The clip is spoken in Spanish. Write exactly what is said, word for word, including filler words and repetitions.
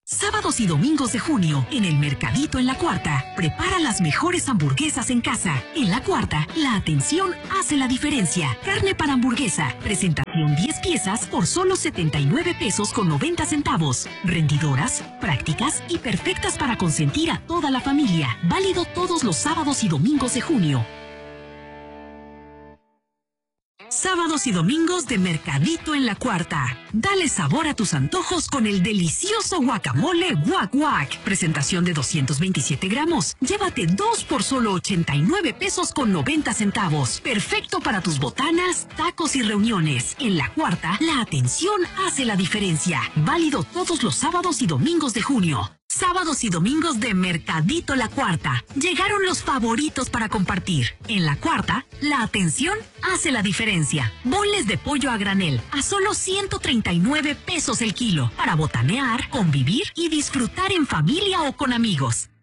Sábados y domingos de junio, en el Mercadito en La Cuarta, prepara las mejores hamburguesas en casa. En La Cuarta, la atención hace la diferencia. Carne para hamburguesa, presentación diez piezas por solo setenta y nueve pesos con noventa centavos. Rendidoras, prácticas y perfectas para consentir a toda la familia. Válido todos los sábados y domingos de junio. Sábados y domingos de Mercadito en La Cuarta. Dale sabor a tus antojos con el delicioso guacamole Guac Guac. Presentación de doscientos veintisiete gramos. Llévate dos por solo ochenta y nueve pesos con noventa centavos. Perfecto para tus botanas, tacos y reuniones. En La Cuarta, la atención hace la diferencia. Válido todos los sábados y domingos de junio. Sábados y domingos de Mercadito La Cuarta. Llegaron los favoritos para compartir. En La Cuarta, la atención hace la diferencia. Bonles de pollo a granel a solo ciento treinta y nueve pesos el kilo. Para botanear, convivir y disfrutar en familia o con amigos.